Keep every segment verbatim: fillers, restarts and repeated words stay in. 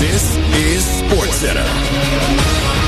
This is SportsCenter.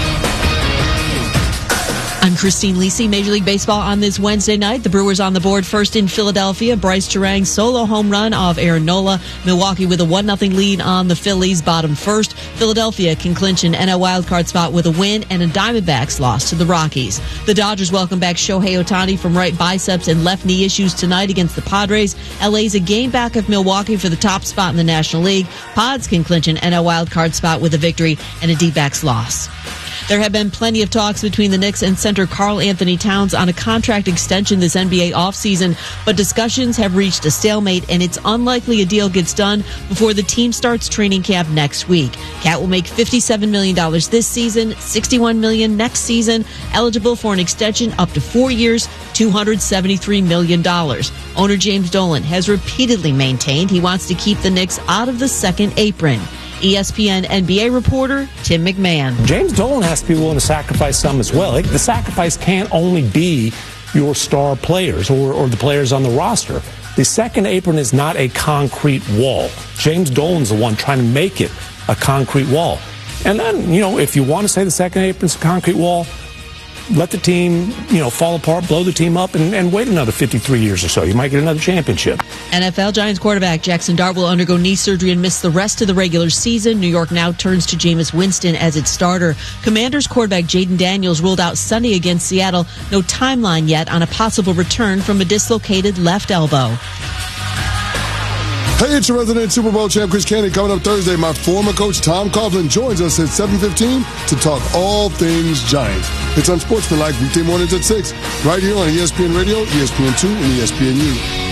I'm Christine Lisi. Major League Baseball on this Wednesday night. The Brewers on the board first in Philadelphia. Bryce Turang solo home run off Aaron Nola. Milwaukee with a one nothing lead on the Phillies, bottom first. Philadelphia can clinch an N L wildcard spot with a win and a Diamondbacks loss to the Rockies. The Dodgers welcome back Shohei Ohtani from right biceps and left knee issues tonight against the Padres. L A's a game back of Milwaukee for the top spot in the National League. Pods can clinch an N L wildcard spot with a victory and a D-backs loss. There have been plenty of talks between the Knicks and center Karl Anthony Towns on a contract extension this N B A offseason, but discussions have reached a stalemate, and it's unlikely a deal gets done before the team starts training camp next week. Cat will make fifty-seven million dollars this season, sixty-one million dollars next season, eligible for an extension up to four years, two hundred seventy-three million dollars. Owner James Dolan has repeatedly maintained he wants to keep the Knicks out of the second apron. E S P N N B A reporter Tim McMahon. James Dolan has to be willing to sacrifice some as well. The sacrifice can't only be your star players or, or the players on the roster. The second apron is not a concrete wall. James Dolan's the one trying to make it a concrete wall. And then, you know, if you want to say the second apron's a concrete wall, let the team, you know, fall apart, blow the team up, and, and wait another fifty-three years or so. You might get another championship. N F L Giants quarterback Jackson Dart will undergo knee surgery and miss the rest of the regular season. New York now turns to Jameis Winston as its starter. Commanders quarterback Jaden Daniels ruled out Sunday against Seattle. No timeline yet on a possible return from a dislocated left elbow. Hey, it's your resident Super Bowl champ, Chris Candy. Coming up Thursday, my former coach, Tom Coughlin, joins us at seven fifteen to talk all things Giants. It's Unsportsmanlike weekday mornings at six, right here on E S P N Radio, E S P N two, and E S P N U.